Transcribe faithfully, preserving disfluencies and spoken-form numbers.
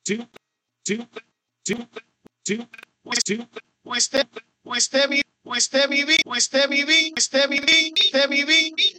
do, do, do, do, do, Mueste, mueste, mi, mueste, mi, vi, mueste, mi, vi, mueste, mi, vi, mueste, mi, vi,